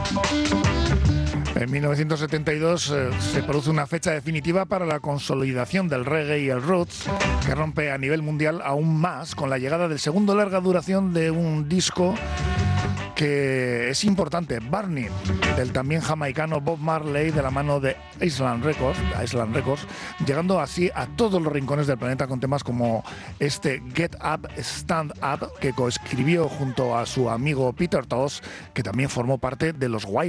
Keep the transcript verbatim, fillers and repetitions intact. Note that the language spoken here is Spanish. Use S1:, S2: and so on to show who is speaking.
S1: En mil novecientos setenta y dos eh, se produce una fecha definitiva para la consolidación del reggae y el roots, que rompe a nivel mundial aún más con la llegada del segundo larga duración de un disco que es importante, Burning, del también jamaicano Bob Marley, de la mano de Island Records, Island Records, llegando así a todos los rincones del planeta con temas como este Get Up, Stand Up, que coescribió junto a su amigo Peter Tosh, que también formó parte de los Wild